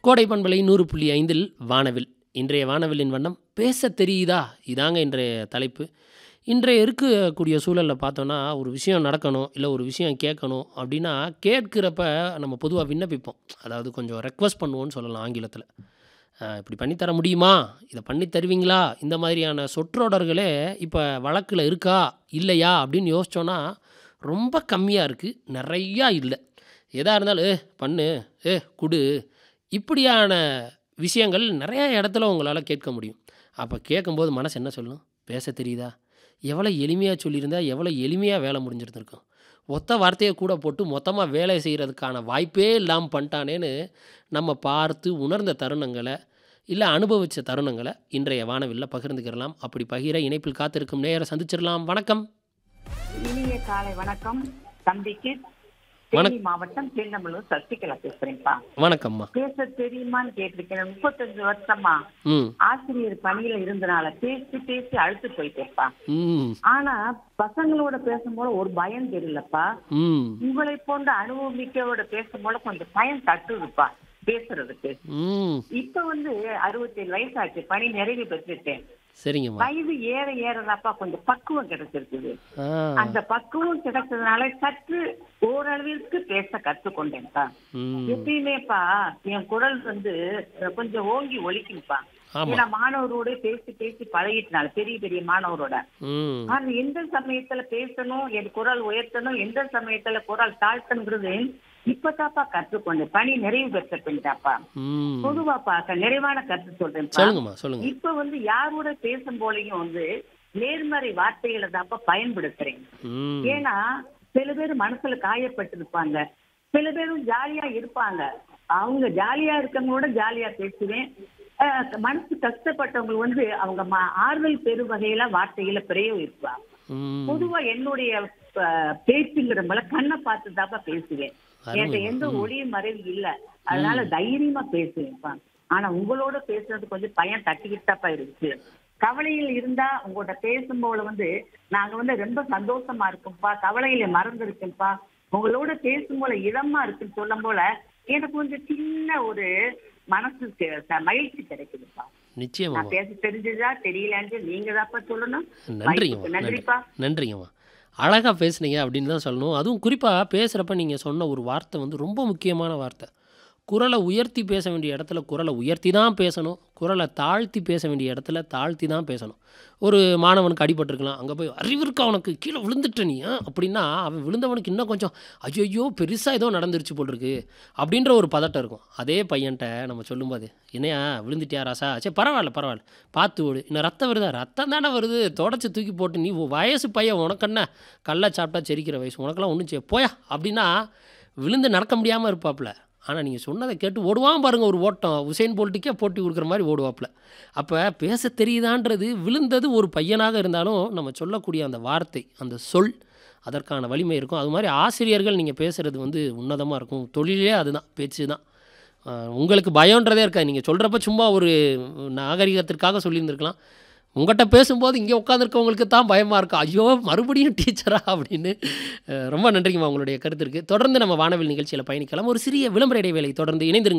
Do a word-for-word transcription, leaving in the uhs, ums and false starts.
கோடை பண்பலை நூறு புள்ளி ஐந்தில் வானவில். இன்றைய வானவிலின் வண்ணம் பேச தெரியுதா? இதாங்க இன்றைய தலைப்பு. இன்றைய இருக்கக்கூடிய சூழல்ல பார்த்தோன்னா, ஒரு விஷயம் நடக்கணும், இல்ல ஒரு விஷயம் கேட்கணும் அப்டின்னா, கேட்கிறப்ப நம்ம பொதுவா விண்ணப்பிப்போம். அதாவது கொஞ்சம் ரெக்வெஸ்ட் பண்ணுவோம்னு சொல்லலாம் ஆங்கிலத்தில. அ "இப்படி பண்ணி தர முடியுமா? இத பண்ணி தருவீங்களா?" இந்த மாதிரியான சொற்றொடர்களே இப்ப வழக்குல இருக்கா? இல்லையா? அப்படின்னு யோசிச்சோன்னா, ரொம்ப கம்மியா இருக்கு. நெறையா இல்ல. எதா இருந்தாலும், "ஏ பண்ணு, ஏ குடு." இப்படியான விஷயங்கள் நெறைய இடத்துல உங்களால கேட்க முடியும். அப்ப கேட்கும்போது மனசு என்ன சொல்லும்? பேச தெரியுதா? எவ்வளோ எளிமையா சொல்லியிருந்தா, எவ்வளோ எளிமையா வேல முடிஞ்சிருந்திருக்கும். ஒத்த வார்த்தைய கூட போட்டு மொத்தமா வேலை செய்றதுக்கான வாய்ப்பே இல்லாம பண்ட்டானேன்னு, நம்ம பார்த்து உணர்ந்த தருணங்கள, இல்ல அனுபவிச்ச தருணங்கள இன்றைய வானவில்ல பகிர்ந்துக்கிறலாம். அப்படி பகிர இணைப்பில் காத்திருக்கும் நேயர சந்திச்சிரலாம். வணக்கம். இனிய காலை வணக்கம். தம்பிக்கு வணக் தேனி மாவட்டம் தேனமலூர் சசிகலா பேசுறேன்ப்பா. வணக்கம்மா. பேச தெரியுமான்னு கேட்டிருக்கேன். முப்பத்தஞ்சு வருஷமா ம். ஆசிரியர் பணியில இருந்தனால பேசி பேசி அழுத்து போயிட்டேன்ப்பா. ம். ஆனா பசங்களோட பேசும்போது ஒரு பயம் தெரியலப்பா. ம். உங்களை போன்ற அனுபவமிக்கவோட பேசும்போது கொஞ்சம் பயம் தட்டுதுப்பா பேசுறதுக்கு. ம். இப்ப வந்து அறுபத்தேழு வயசாச்சு. பணி நிறைவு பெற்றுட்டேன். சரிங்கம்மா. வயது ஏற ஏறதாப்பா கொஞ்சம் பக்குவம் கிடைச்சிருக்குது. ஆ. அந்த பக்குவம் கிடைச்சதுனால சற்று ஓரளவிற்கு பேச கற்றுக்கொண்டேன்ப்பா. ம். எப்பயுமேப்பா என் குரல் வந்து கொஞ்சம் ஓங்கி ஒலிக்கும்ப்பா. ஆமா. ஏன்னா மாணவரோட பேசி பேசி பழகிட்டனால பெரிய பெரிய மாணவரோட. ம். ஆனா எந்த சமயத்துல பேசணும், என் குரல் உயர்த்தணும், எந்த சமயத்துல குரல் தாழ்த்தணுங்கிறது இப்பதாப்பா கற்றுக்கொண்டேன். பணி நிறைவு பெற்ற பின்தாப்பா. ம். பொதுவாப்பா நிறைவான கருத்து சொல்றேன்ப்பா. சொல்லுங்கம்மா, சொல்லுங்க. இப்ப வந்து யாரோட பேசும் போலையும் வந்து நேர்மறை வார்த்தைகளை தான்ப்பா பயன்படுத்துறேன். ம். ஏன்னா சில பேர் மனசுல காயப்பட்டிருப்பாங்க, சில பேரும் ஜாலியா இருப்பாங்க. அவங்க ஜாலியா இருக்கவங்களோட ஜாலியா பேசுவேன். அஹ் மனசு கஷ்டப்பட்டவங்க வந்து அவங்க ம- ஆறுதல் பெறும் வகையில வார்த்தைகளை பிரயோகிப்பாங்க. ம். பொதுவா என்னுடைய அஹ், பேச்சுங்கிறவங்கள கண்ணை பார்த்து தாப்பா பேசுவேன். என்கிட்ட அருமைம்மா. எந்த ம். ஒளியும் மறைவு இல்ல. அதனால ம். தைரியமா பேசுவேன்ப்பா. ஆனா உங்களோட பேசுறது கொஞ்சம் பயம் தட்டிக்கிட்டு தாப்பா இருக்கு. கவலையில் இருந்தா உங்கள்கிட்ட பேசும்போது வந்து நாங்க வந்து ரொம்ப சந்தோஷமா இருக்கும்பா, கவலையில மறந்து இருக்கும்பா, உங்களோட பேசும்போது இதமா இருக்குன்னு சொல்லும் போல எனக்கு கொஞ்சம் சின்ன ஒரு மனசுக்கு ச- மகிழ்ச்சி கிடைக்குதுப்பா. நிச்சயமாம்மா. நான் பேச தெரிஞ்சதா தெரியலன்னு நீங்க தாப்பா சொல்லணும். நன்றிங்கம்மா. வாய்ப்புக்கு நன்றி. நன்றிப்பா. நன்றிங்கம்மா. அழகா பேசுனீங்க அப்படின்னு தான் சொல்லணும். அதுவும் குறிப்பா பேசுறப்ப நீங்க சொன்ன ஒரு வார்த்தை வந்து ரொம்ப முக்கியமான வார்த்தை. குரல உயர்த்தி பேச வேண்டிய இடத்துல குரல உயர்த்தி தான் பேசணும். குரல தாழ்த்தி பேச வேண்டிய இடத்துல தாழ்த்தி தான் பேசணும். ஒரு மாணவனுக்கு அடிபட்டுருக்கலாம். அங்க போய் "அறிவு இருக்கா உனக்கு? கீழ விழுந்துட்ட நீ" அ அப்படின்னா, அவன் விழுந்தவனுக்கு இன்னும் கொஞ்சம் "ஐயய்யோ! பெருசா ஏதோ நடந்துருச்சு போல இருக்கு" அப்படின்ற ஒரு பதட்டம் இருக்கும். அதே பையன்ட்ட நம்ம சொல்லும்போது, "என்னய்யா விழுந்துட்டியா ராசா? சரி பரவால்ல, பரவால்ல. பார்த்து ஓடு. இன்னும் ரத்தம் வருதா? ரத்தம் தானே வருது. தொடச்சு தூக்கி போட்டு நீ உன் வயசு பையன். உனக்கு என்ன? கல்ல சாப்பிட்டா செரிக்கிற வயசு. உனக்கெல்லாம் ஒண்ணும் செ போயா" அப்படின்னா விழுந்து நடக்க முடியாம இருப்பாப்புல. ஆனா நீங்க சொன்னத கேட்டு ஓடுவான் பாருங்க ஒரு ஓட்டம். உசேன் போல்ட்டுக்கே போட்டி குடுக்குற மாரி ஓடுவாப்புல. அப்ப பேச தெரியுதான்றது விழுந்தது ஒரு பையனாக இருந்தாலும், நம்ம சொல்லக்கூடிய அந்த வார்த்தை, அந்த சொல் அதற்கான வலிமை இருக்கும். அது மாரி ஆசிரியர்கள் நீங்க பேசுறது வந்து உன்னதமா இருக்கும். தொழிலே அதுதான். பேச்சு தான். அ உங்களுக்கு பயம்ன்றதே இருக்காது. நீங்க சொல்றப்ப சும்மா ஒரு நாகரிகத்திற்காக சொல்லியிருந்திருக்கலாம். உங்கட்ட பேசும்போது இங்க உட்காந்துருக்கவங்களுக்கு தான் பயமா இருக்கும். ஐயோ! மறுபடியும் டீச்சரா அப்படின்னு. அ ரொம்ப நன்றிங்கம்மா உங்களுடைய கருத்திற்கு. தொடர்ந்து நம்ம வானவில் நிகழ்ச்சியில பயணிக்கலாம். ஒரு சிறிய விளம்பர இடைவேளை தொடர்ந்து இணைந்திருங்கள்.